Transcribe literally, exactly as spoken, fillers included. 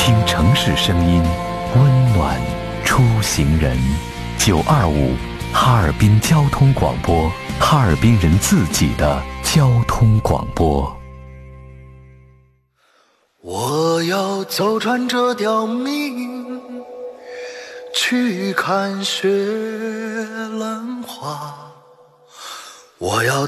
听城市声音，温暖出行人。九二五哈尔滨交通广播，哈尔滨人自己的交通广播。 我要走穿这条命，去看雪兰花。我要